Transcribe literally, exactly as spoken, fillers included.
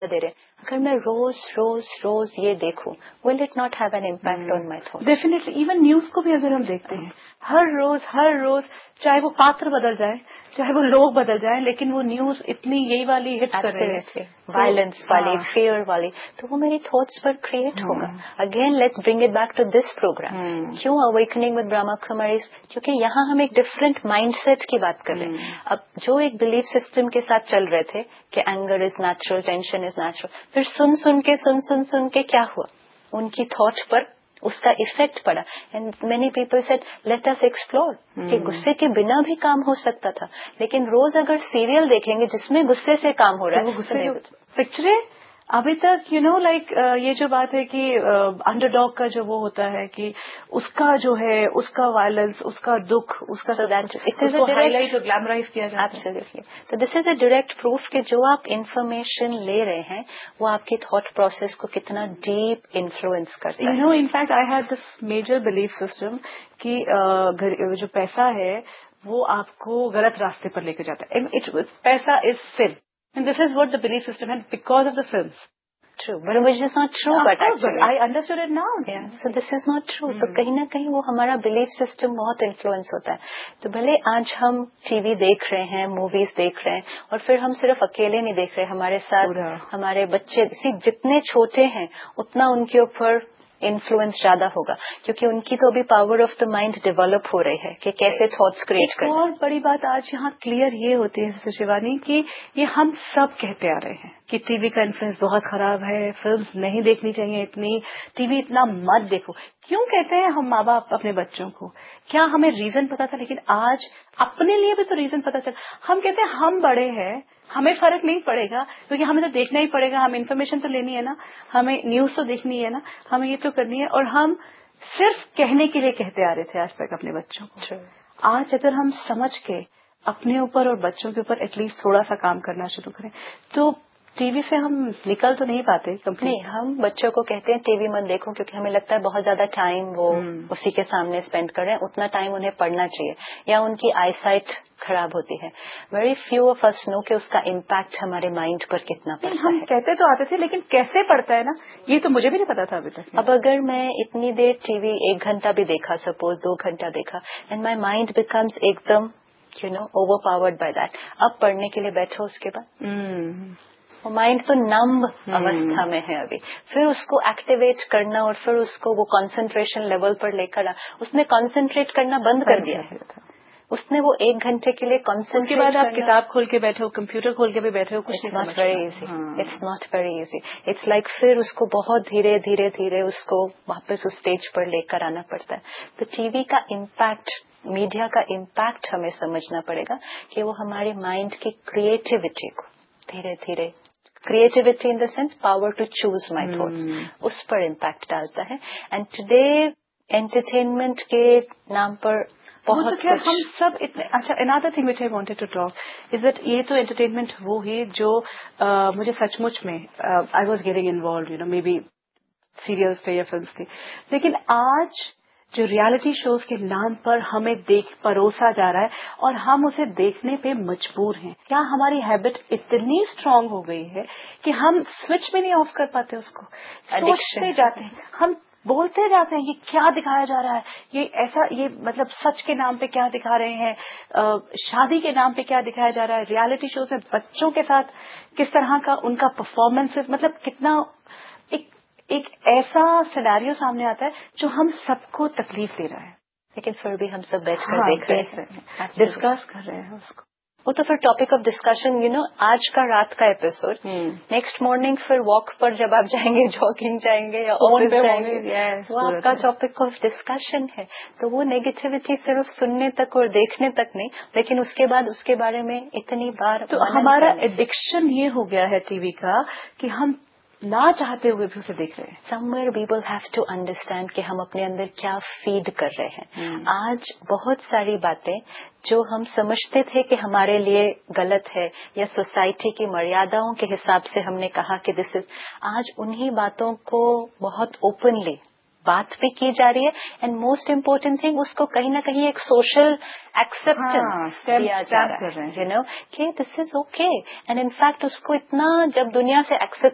دے رہے ہیں. اگر میں روز روز روز یہ دیکھوں, will it not have an impact on my thought? Definitely. Even news کو بھی اگر ہم دیکھتے ہیں ہر روز ہر روز, چاہے وہ پاتر بدل جائے, چاہے وہ لوگ بدل جائیں, لیکن وہ نیوز اتنی یہی والی ہٹ کر رہی ہے, وائلنس والی, فیئر والی, تو وہ میری تھاٹس پر کریٹ ہوگا. Again let's bring it back to this programme. کیوں اویکننگ ود برہما کماریز؟ کیونکہ یہاں ہم ایک ڈفرینٹ مائنڈ سیٹ کی بات کر رہے ہیں. اب جو ایک بلیف سسٹم کے ساتھ چل رہے تھے کہ anger is natural, tension is natural, پھر سن سن کے سن سن سن کے کیا ہوا, ان کی تھاٹ پر اس کا افیکٹ پڑا. And many people said let us explore, کہ غصے کے بنا بھی کام ہو سکتا تھا. لیکن روز اگر سیریل دیکھیں گے جس میں غصے سے کام ہو رہا ہے, پکچریں ابھی تک یو نو لائک یہ جو بات ہے کہ انڈر ڈاگ کا جو وہ ہوتا ہے کہ اس کا جو ہے اس کا وائلنس, اس کا دکھ, اس کا ہائی لائٹ اور گلیمرائز کیا جاتا ہے. ایبسلیوٹلی. تو دس از اے ڈائریکٹ پروف کہ جو آپ انفارمیشن لے رہے ہیں وہ آپ کی تھاٹ پروسیس کو کتنا ڈیپ انفلوئنس کرتا ہے. You know in fact I had this major belief system کہ جو پیسہ ہے وہ آپ کو غلط راستے پر لے کے جاتا ہے. پیسہ از سن. And this is what the belief system had because of the films. True, but which is not true. Of but course, actually, but I understood it now. Yeah, so this is not true. تو کہیں نہ کہیں وہ ہمارا belief system بہت influence ہوتا ہے. تو بھلے آج ہم ٹی وی دیکھ رہے ہیں, موویز دیکھ رہے ہیں, اور پھر ہم صرف اکیلے نہیں دیکھ رہے, ہمارے ساتھ ہمارے بچے جتنے چھوٹے ہیں اتنا ان کے اوپر انفلوئنس زیادہ ہوگا, کیونکہ ان کی تو ابھی power of the mind develop ہو رہی ہے کہ کیسے تھاٹس کریٹ کریں. اور بڑی بات آج یہاں کلیئر یہ ہوتی ہے شیوانی کہ یہ ہم سب کہتے آ رہے ہیں کہ ٹی وی کا انفلوئنس بہت خراب ہے, فلمز نہیں دیکھنی چاہیے اتنی, ٹی وی اتنا مت دیکھو. کیوں کہتے ہیں ہم ماں باپ اپنے بچوں کو؟ کیا ہمیں ریزن پتا تھا؟ لیکن آج اپنے لیے بھی تو ریزن پتا چل. ہم کہتے ہیں ہم بڑے ہیں, ہمیں فرق نہیں پڑے گا کیونکہ ہمیں تو دیکھنا ہی پڑے گا, ہمیں انفارمیشن تو لینی ہے نا, ہمیں نیوز تو دیکھنی ہے نا, ہمیں یہ تو کرنی ہے. اور ہم صرف کہنے کے لیے کہتے آ رہے تھے آج تک اپنے بچوں کو. آج اگر ہم سمجھ کے اپنے اوپر اور بچوں کے اوپر ایٹ لیسٹ تھوڑا سا کام کرنا شروع کریں تو ٹی وی سے ہم نکل تو نہیں پاتے. نہیں, ہم بچوں کو کہتے ہیں ٹی وی مت دیکھو کیونکہ ہمیں لگتا ہے بہت زیادہ ٹائم وہ اسی کے سامنے اسپینڈ کر رہے ہیں, اتنا ٹائم انہیں پڑھنا چاہیے, یا ان کی آئی سائٹ خراب ہوتی ہے. ویری فیو آف اس نو کہ اس کا امپیکٹ ہمارے مائنڈ پر کتنا پڑتا ہے. ہم کہتے تو آتے تھے لیکن کیسے پڑتا ہے نا, یہ تو مجھے بھی نہیں پتا تھا ابھی تک. اب اگر میں اتنی دیر ٹی وی ایک گھنٹہ بھی دیکھا, سپوز دو گھنٹہ دیکھا, اینڈ مائی مائنڈ بیکمز ایک them you know over powered by that, اب پڑھنے کے لیے بیٹھو اس کے بعد مائنڈ تو نمب اوستھا میں ہے ابھی, پھر اس کو ایکٹیویٹ کرنا اور پھر اس کو وہ کنسنٹریشن لیول پر لے کر, اس نے کنسنٹریٹ کرنا بند کر دیا ہے. اس نے وہ ایک گھنٹے کے لیے کنسنٹریٹ, اس کے بعد آپ کتاب کھول کے بیٹھے ہو, کمپیوٹر کھول کے بھی بیٹھے ہو, کچھ not very easy. It's not very easy. It's like پھر اس کو بہت دھیرے دھیرے دھیرے اس کو واپس اس اسٹیج پر لے کر آنا پڑتا ہے. تو ٹی وی کا امپیکٹ, میڈیا کا امپیکٹ ہمیں سمجھنا پڑے گا کہ وہ ہمارے مائنڈ کی کریٹیوٹی کو دھیرے دھیرے, creativity in the sense power to choose my thoughts, us per impact ڈالتا ہے. اینڈ ٹوڈے انٹرٹینمنٹ کے نام پر بہت کچھ ہم سب اتنے. اچھا, another thing which I wanted to talk is that یہ تو انٹرٹینمنٹ وہ ہے جو مجھے سچ مچ میں I was getting involved, you know, maybe serials تھے یا فلمس تھی, لیکن آج جو ریالٹی شوز کے نام پر ہمیں دیکھ پروسا جا رہا ہے اور ہم اسے دیکھنے پہ مجبور ہیں. کیا ہماری ہیبٹ اتنی اسٹرانگ ہو گئی ہے کہ ہم سوئچ میں نہیں آف کر پاتے, اس کو سوچتے جاتے ہیں, ہم بولتے جاتے ہیں یہ کیا دکھایا جا رہا ہے, یہ ایسا, یہ مطلب سچ کے نام پہ کیا دکھا رہے ہیں, شادی کے نام پہ کیا دکھایا جا رہا ہے, ریالٹی شوز میں بچوں کے ساتھ کس طرح کا ان کا پرفارمنس, مطلب کتنا ایک ایک ایسا سیناریو سامنے آتا ہے جو ہم سب کو تکلیف دے رہا ہے, لیکن پھر بھی ہم سب بیٹھ کر دیکھ رہے ہیں, ڈسکس کر رہے ہیں اس کو. وہ تو پھر topic of discussion, you know, آج کا رات کا ایپیسوڈ, نیکسٹ مارننگ پھر واک پر جب آپ جائیں گے, جاگنگ جائیں گے یا آفس جائیں گے, وہ آپ کا ٹاپک آف ڈسکشن ہے. تو وہ نیگیٹیوٹی صرف سننے تک اور دیکھنے تک نہیں, لیکن اس کے بعد اس کے بارے میں اتنی بار, تو ہمارا ایڈکشن یہ ہو گیا ہے ٹی وی کا کہ ہم نہ چاہتے ہوئے بھی اسے دیکھ رہے ہیں. سم where people have to understand کہ ہم اپنے اندر کیا فیڈ کر رہے ہیں. آج بہت ساری باتیں جو ہم سمجھتے تھے کہ ہمارے لیے غلط ہے یا سوسائٹی کی مریاداؤں کے حساب سے ہم نے کہا کہ دس از, آج انہی باتوں کو بہت اوپنلی بات بھی کی جا رہی ہے. اینڈ موسٹ امپورٹنٹ تھنگ, اس کو کہیں نہ کہیں ایک سوشل ایکسپٹینس دیا جا رہا ہے, یو نو, کہ دس is okay. And in fact اس کو اتنا جب دنیا سے ایکسپٹ